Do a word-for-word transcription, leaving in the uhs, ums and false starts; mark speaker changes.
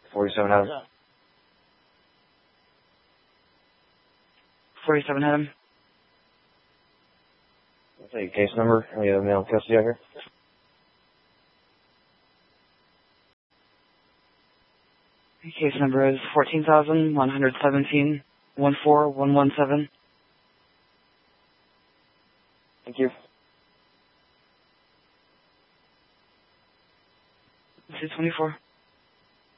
Speaker 1: forty-seven Adam.
Speaker 2: forty-seven Adam.
Speaker 1: I'll take case number. We have male custody out here.
Speaker 2: Case number is fourteen thousand one hundred seventeen one four one one seven.
Speaker 1: Thank you.
Speaker 2: two twenty-four.